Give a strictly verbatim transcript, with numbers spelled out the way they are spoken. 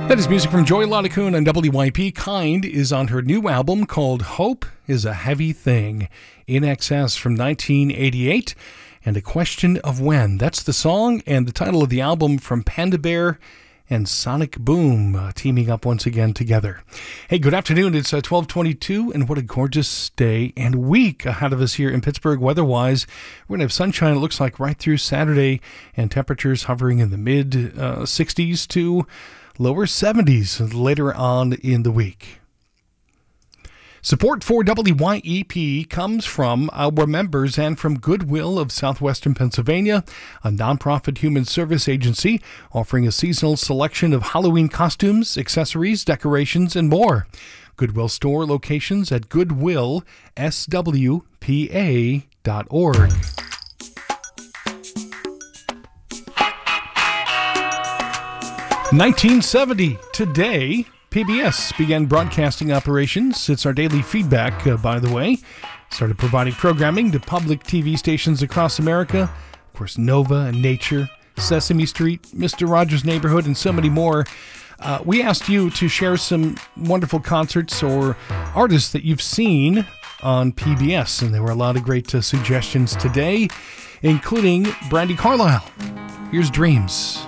That is music from Joy Ladakun on W Y P. Kind is on her new album called Hope is a Heavy Thing. In Excess from nineteen eighty-eight. And A Question of When. That's the song and the title of the album from Panda Bear and Sonic Boom, uh, teaming up once again together. Hey, good afternoon. It's uh, twelve twenty-two, and what a gorgeous day and week ahead of us here in Pittsburgh. Weather-wise, we're going to have sunshine, it looks like, right through Saturday, and temperatures hovering in the mid uh, sixties to lower seventies later on in the week. Support for W Y E P comes from our members and from Goodwill of Southwestern Pennsylvania, a nonprofit human service agency offering a seasonal selection of Halloween costumes, accessories, decorations, and more. Goodwill store locations at goodwill s w p a dot org. nineteen seventy, today, P B S began broadcasting operations. It's our daily feedback, uh, by the way. Started providing programming to public T V stations across America. Of course, Nova and Nature, Sesame Street, Mister Rogers' Neighborhood, and so many more. Uh, we asked you to share some wonderful concerts or artists that you've seen on P B S, and there were a lot of great uh, suggestions today, including Brandi Carlile. Here's Dreams.